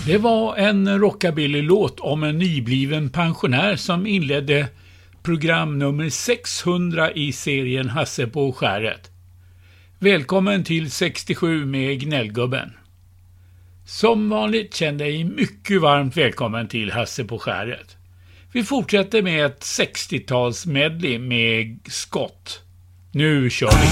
Det var en rockabilly-låt om en nybliven pensionär som inledde program nummer 600 i serien Hasse på skäret. Välkommen till 67 med Gnällgubben. Som vanligt känner jag mycket varmt välkommen till Hasse på skäret. Vi fortsätter med ett 60-tals medley med skott. Nu kör vi!